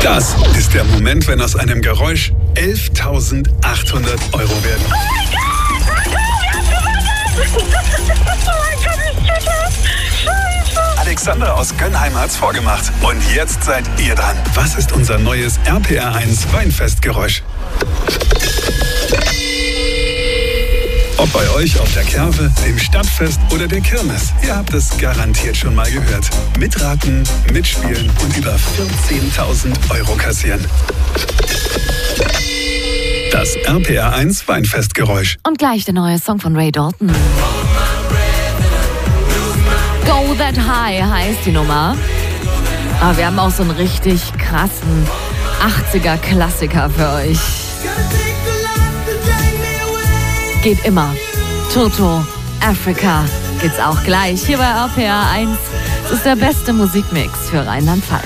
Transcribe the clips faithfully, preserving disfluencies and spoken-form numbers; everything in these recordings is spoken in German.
Das ist der Moment, wenn aus einem Geräusch elftausendachthundert Euro werden. Oh mein Gott! Oh mein Gott, ich check das! Scheiße! Alexander aus Gönnheim hat's vorgemacht. Und jetzt seid ihr dran. Was ist unser neues R P R eins Weinfestgeräusch? Ob bei euch auf der Kerwe, dem Stadtfest oder der Kirmes, ihr habt es garantiert schon mal gehört. Mitraten, mitspielen und über vierzehntausend Euro kassieren. Das R P R eins Weinfestgeräusch. Und gleich der neue Song von Ray Dalton. Go That High heißt die Nummer. Aber wir haben auch so einen richtig krassen achtziger-Klassiker für euch. Geht immer. Toto, Africa geht's auch gleich hier bei R P R eins. Das ist der beste Musikmix für Rheinland-Pfalz.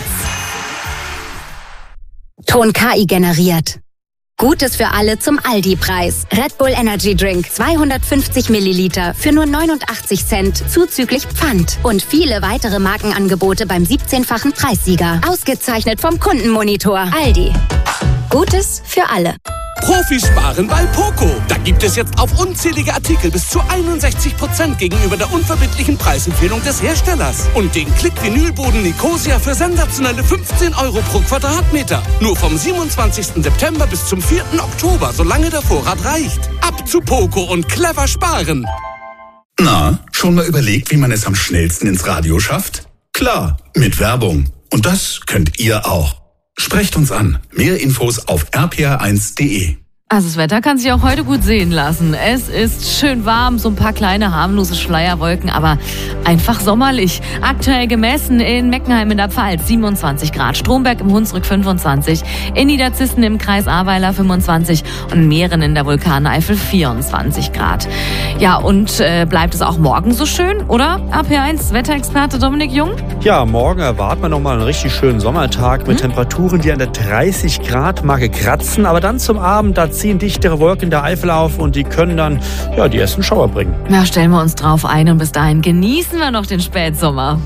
Ton K I generiert. Gutes für alle zum Aldi-Preis. Red Bull Energy Drink zweihundertfünfzig Milliliter für nur neunundachtzig Cent zuzüglich Pfand. Und viele weitere Markenangebote beim siebzehnfachen Preissieger. Ausgezeichnet vom Kundenmonitor. Aldi. Gutes für alle. Profis sparen bei Poco. Da gibt es jetzt auf unzählige Artikel bis zu einundsechzig Prozent gegenüber der unverbindlichen Preisempfehlung des Herstellers. Und den Klick-Vinylboden Nicosia für sensationelle fünfzehn Euro pro Quadratmeter. Nur vom siebenundzwanzigsten September bis zum vierten Oktober, solange der Vorrat reicht. Ab zu Poco und clever sparen. Na, schon mal überlegt, wie man es am schnellsten ins Radio schafft? Klar, mit Werbung. Und das könnt ihr auch. Sprecht uns an. Mehr Infos auf r p r eins punkt d e. Also das Wetter kann sich auch heute gut sehen lassen. Es ist schön warm, so ein paar kleine harmlose Schleierwolken, aber einfach sommerlich. Aktuell gemessen in Meckenheim in der Pfalz siebenundzwanzig Grad, Stromberg im Hunsrück fünfundzwanzig, in Niederzissen im Kreis Ahrweiler fünfundzwanzig und Mähren in der Vulkaneifel vierundzwanzig Grad. Ja, und äh, bleibt es auch morgen so schön, oder? R P R eins Wetterexperte Dominik Jung? Ja, morgen erwarten wir nochmal einen richtig schönen Sommertag mit hm? Temperaturen, die an der dreißig Grad Marke kratzen, aber dann zum Abend, da ziehen dichtere Wolken in der Eifel auf und die können dann ja, die ersten Schauer bringen. Na, stellen wir uns drauf ein und bis dahin genießen wir noch den Spätsommer.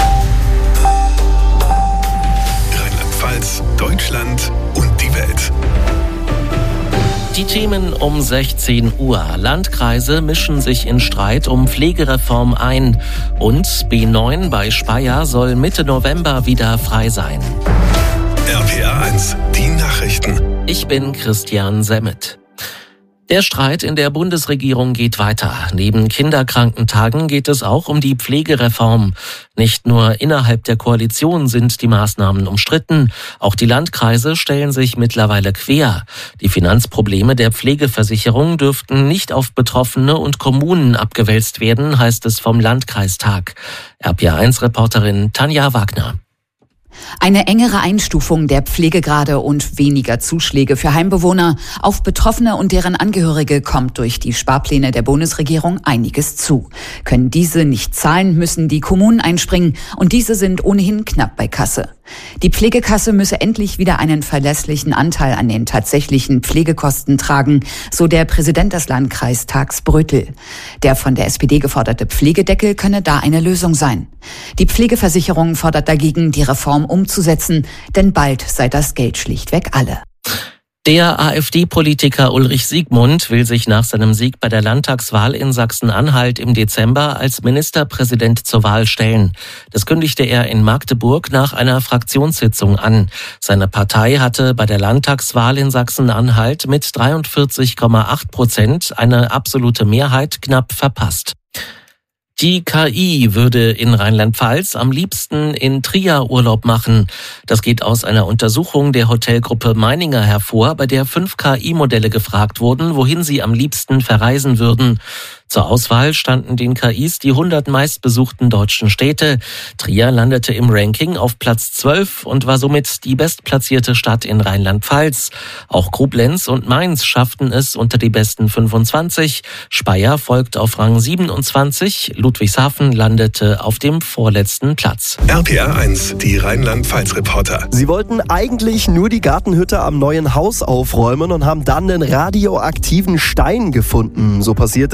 Rheinland-Pfalz, Deutschland und die Welt. Die Themen um sechzehn Uhr. Landkreise mischen sich in Streit um Pflegereform ein. Und B neun bei Speyer soll Mitte November wieder frei sein. R P R eins, die Nachrichten. Ich bin Christian Semmet. Der Streit in der Bundesregierung geht weiter. Neben Kinderkrankentagen geht es auch um die Pflegereform. Nicht nur innerhalb der Koalition sind die Maßnahmen umstritten, auch die Landkreise stellen sich mittlerweile quer. Die Finanzprobleme der Pflegeversicherung dürften nicht auf Betroffene und Kommunen abgewälzt werden, heißt es vom Landkreistag. R P R eins Reporterin Tanja Wagner. Eine engere Einstufung der Pflegegrade und weniger Zuschläge für Heimbewohner auf Betroffene und deren Angehörige kommt durch die Sparpläne der Bundesregierung einiges zu. Können diese nicht zahlen, müssen die Kommunen einspringen und diese sind ohnehin knapp bei Kasse. Die Pflegekasse müsse endlich wieder einen verlässlichen Anteil an den tatsächlichen Pflegekosten tragen, so der Präsident des Landkreistags Brötel. Der von der S P D geforderte Pflegedeckel könne da eine Lösung sein. Die Pflegeversicherung fordert dagegen, die Reform umzusetzen, denn bald sei das Geld schlichtweg alle. Der AfD-Politiker Ulrich Siegmund will sich nach seinem Sieg bei der Landtagswahl in Sachsen-Anhalt im Dezember als Ministerpräsident zur Wahl stellen. Das kündigte er in Magdeburg nach einer Fraktionssitzung an. Seine Partei hatte bei der Landtagswahl in Sachsen-Anhalt mit dreiundvierzig Komma acht Prozent eine absolute Mehrheit knapp verpasst. Die K I würde in Rheinland-Pfalz am liebsten in Trier Urlaub machen. Das geht aus einer Untersuchung der Hotelgruppe Meininger hervor, bei der fünf K I-Modelle gefragt wurden, wohin sie am liebsten verreisen würden. Zur Auswahl standen den K Is die hundert meistbesuchten deutschen Städte. Trier landete im Ranking auf Platz zwölf und war somit die bestplatzierte Stadt in Rheinland-Pfalz. Auch Koblenz und Mainz schafften es unter die besten fünfundzwanzig. Speyer folgt auf Rang siebenundzwanzig. Ludwigshafen landete auf dem vorletzten Platz. R P R eins, die Rheinland-Pfalz-Reporter. Sie wollten eigentlich nur die Gartenhütte am neuen Haus aufräumen und haben dann einen radioaktiven Stein gefunden. So passiert ist das in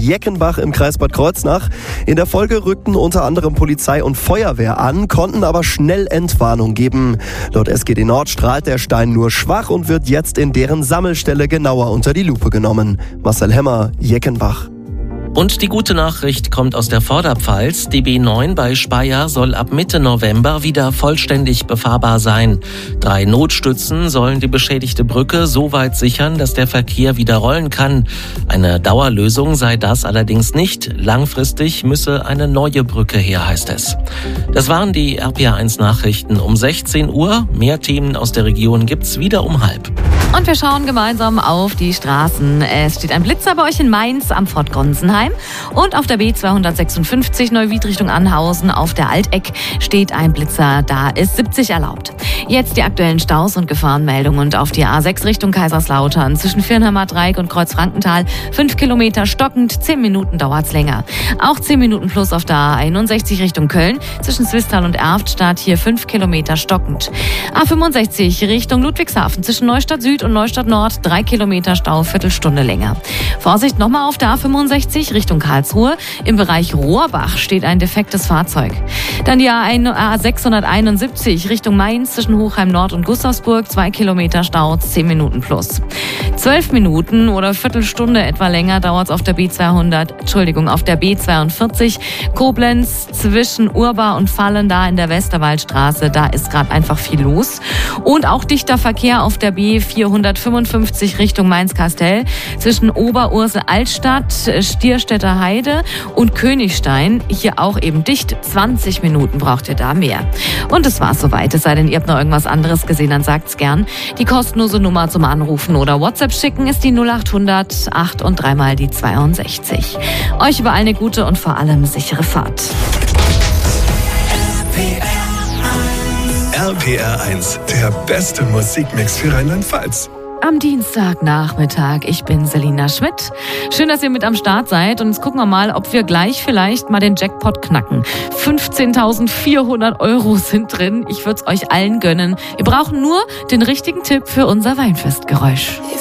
Jeckenbach im Kreis Bad Kreuznach. In der Folge rückten unter anderem Polizei und Feuerwehr an, konnten aber schnell Entwarnung geben. Laut S G D Nord strahlt der Stein nur schwach und wird jetzt in deren Sammelstelle genauer unter die Lupe genommen. Marcel Hemmer, Jeckenbach. Und die gute Nachricht kommt aus der Vorderpfalz. Die B neun bei Speyer soll ab Mitte November wieder vollständig befahrbar sein. Drei Notstützen sollen die beschädigte Brücke so weit sichern, dass der Verkehr wieder rollen kann. Eine Dauerlösung sei das allerdings nicht. Langfristig müsse eine neue Brücke her, heißt es. Das waren die R P R eins Nachrichten um sechzehn Uhr. Mehr Themen aus der Region gibt's wieder um halb. Und wir schauen gemeinsam auf die Straßen. Es steht ein Blitzer bei euch in Mainz am Fort Gonsenheim. Und auf der B zweihundertsechsundfünfzig Neuwied Richtung Anhausen auf der Alteck steht ein Blitzer, da ist siebzig erlaubt. Jetzt die aktuellen Staus und Gefahrenmeldungen. Und auf die A sechs Richtung Kaiserslautern zwischen Viernheimer Dreieck und Kreuzfrankenthal fünf Kilometer stockend, zehn Minuten dauert's länger. Auch zehn Minuten plus auf der A einundsechzig Richtung Köln zwischen Zwistal und Erftstadt hier fünf Kilometer stockend. A fünfundsechzig Richtung Ludwigshafen zwischen Neustadt Süd und Neustadt Nord drei Kilometer Stau, Viertelstunde länger. Vorsicht nochmal auf der A fünfundsechzig Richtung Karlsruhe. Im Bereich Rohrbach steht ein defektes Fahrzeug. Dann die A sechshunderteinundsiebzig Richtung Mainz zwischen Hochheim Nord und Gustavsburg. Zwei Kilometer Stau, zehn Minuten plus. Zwölf Minuten oder Viertelstunde etwa länger dauert es auf der B zweihundert, Entschuldigung, auf der B zweiundvierzig Koblenz zwischen Urbar und Fallen, da in der Westerwaldstraße. Da ist gerade einfach viel los. Und auch dichter Verkehr auf der B vierhundertfünfundfünfzig Richtung Mainz-Kastell zwischen Oberursel-Altstadt, Stierstädter Heide und Königstein. Hier auch eben dicht. zwanzig Minuten braucht ihr da mehr. Und das war's soweit. Es sei denn, ihr habt noch irgendwas anderes gesehen, dann sagt's gern. Die kostenlose Nummer zum Anrufen oder WhatsApp schicken ist die null achthundert acht und dreimal die zweiundsechzig. Euch überall eine gute und vor allem sichere Fahrt. R P R eins, der beste Musikmix für Rheinland-Pfalz. Am Dienstagnachmittag. Ich bin Selina Schmidt. Schön, dass ihr mit am Start seid. Und jetzt gucken wir mal, ob wir gleich vielleicht mal den Jackpot knacken. fünfzehntausendvierhundert Euro sind drin. Ich würde es euch allen gönnen. Wir brauchen nur den richtigen Tipp für unser Weinfestgeräusch.